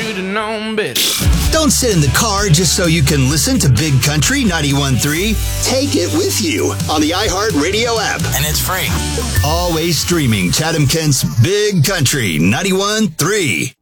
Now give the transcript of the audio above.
should have known better. Don't sit in the car just so you can listen to Big Country 91.3. Take it with you on the iHeartRadio app. And it's free. Always streaming Chatham Kent's Big Country 91.3.